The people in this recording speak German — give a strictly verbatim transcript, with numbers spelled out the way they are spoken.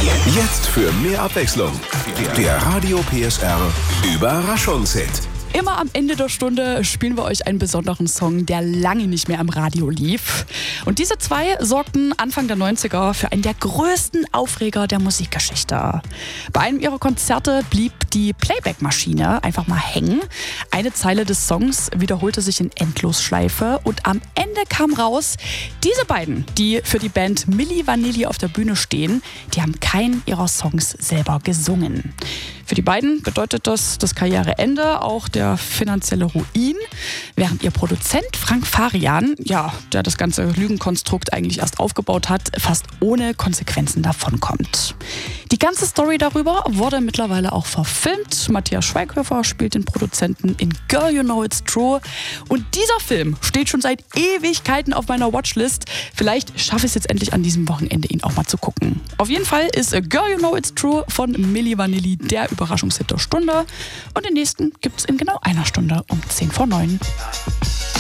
Jetzt für mehr Abwechslung. Der Radio P S R Überraschungshit. Immer am Ende der Stunde spielen wir euch einen besonderen Song, der lange nicht mehr am Radio lief. Und diese zwei sorgten Anfang der neunziger für einen der größten Aufreger der Musikgeschichte. Bei einem ihrer Konzerte blieb die Playback-Maschine einfach mal hängen. Eine Zeile des Songs wiederholte sich in Endlosschleife und am Ende kam raus, diese beiden, die für die Band Milli Vanilli auf der Bühne stehen, die haben keinen ihrer Songs selber gesungen. Für die beiden bedeutet das das Karriereende, auch der finanzielle Ruin, während ihr Produzent Frank Farian, ja, der das ganze Lügenkonstrukt eigentlich erst aufgebaut hat, fast ohne Konsequenzen davonkommt. Die ganze Story darüber wurde mittlerweile auch verfilmt. Matthias Schweighöfer spielt den Produzenten in Girl You Know It's True. Und dieser Film steht schon seit Ewigkeiten auf meiner Watchlist. Vielleicht schaffe ich es jetzt endlich an diesem Wochenende, ihn auch mal zu gucken. Auf jeden Fall ist Girl You Know It's True von Milli Vanilli der Überraschungshit der Stunde. Und den nächsten gibt es in genau einer Stunde um zehn vor neun.